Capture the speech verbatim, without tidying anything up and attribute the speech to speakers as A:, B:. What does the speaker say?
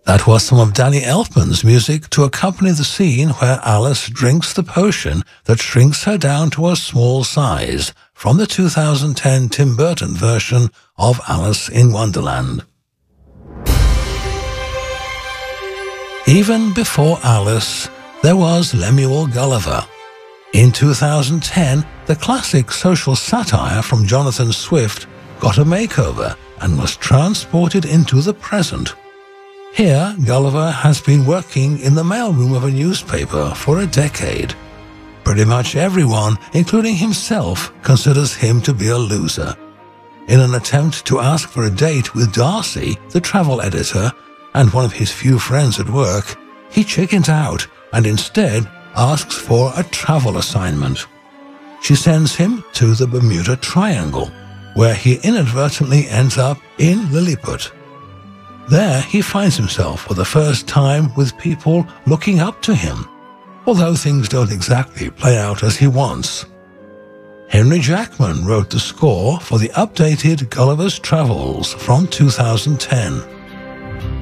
A: That was some of Danny Elfman's music to accompany the scene where Alice drinks the potion that shrinks her down to a small size from the two thousand ten Tim Burton version of Alice in Wonderland. Even before Alice, there was Lemuel Gulliver. In two thousand ten, the classic social satire from Jonathan Swift got a makeover and was transported into the present. Here, Gulliver has been working in the mailroom of a newspaper for a decade. Pretty much everyone, including himself, considers him to be a loser. In an attempt to ask for a date with Darcy, the travel editor, and one of his few friends at work, he chickens out and instead asks for a travel assignment. She sends him to the Bermuda Triangle, where he inadvertently ends up in Lilliput. There he finds himself for the first time with people looking up to him, although things don't exactly play out as he wants. Henry Jackman wrote the score for the updated Gulliver's Travels from two thousand ten.